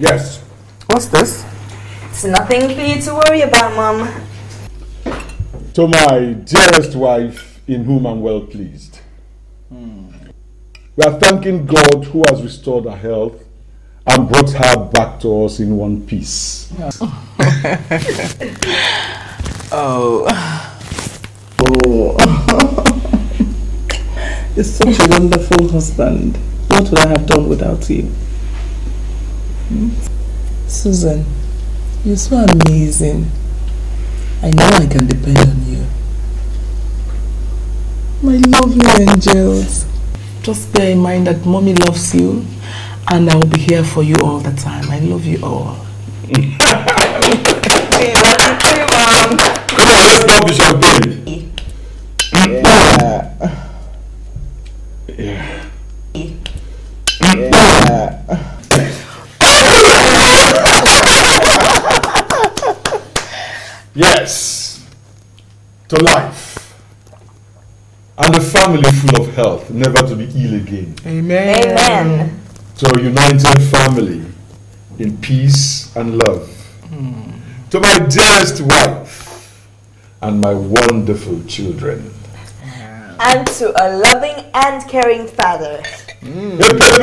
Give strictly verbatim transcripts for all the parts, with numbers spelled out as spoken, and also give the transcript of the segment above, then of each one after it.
Yes. What's this? It's nothing for you to worry about, Mom. To my dearest wife, in whom I'm well pleased. Hmm. We are thanking God who has restored her health and brought her back to us in one piece. Oh. Oh. You're such a wonderful husband. What would I have done without you? Hmm? Susan, you're so amazing. I know I can depend on you. My lovely angels. Just bear in mind that Mommy loves you and I will be here for you all the time. I love you all. We love you too, Mom. Come on, let's pop the champagne. Yeah. Yeah. Yeah. Yes. To life. And a family full of health, never to be ill again. Amen. Amen. To a united family in peace and love. Mm. To my dearest wife and my wonderful children. And to a loving and caring father. Mm.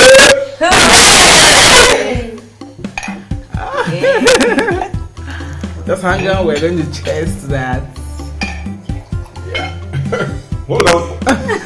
Just hang on, we're going to chest that. Yeah. Hold on.